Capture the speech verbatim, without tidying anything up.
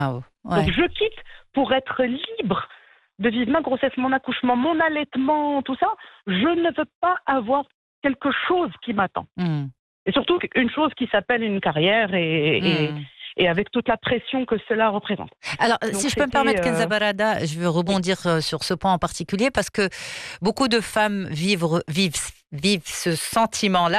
Waouh, Donc ouais. je quitte pour être libre de vivre ma grossesse, mon accouchement, mon allaitement, tout ça. Je ne veux pas avoir quelque chose qui m'attend. Mmh. Et surtout une chose qui s'appelle une carrière et, et, Mmh. et avec toute la pression que cela représente. Alors, euh, Donc si je peux me c'était... permettre, euh, Kenza Barada, je veux oui. rebondir euh, sur ce point en particulier parce que beaucoup de femmes vivent, vivent, vivent ce sentiment-là.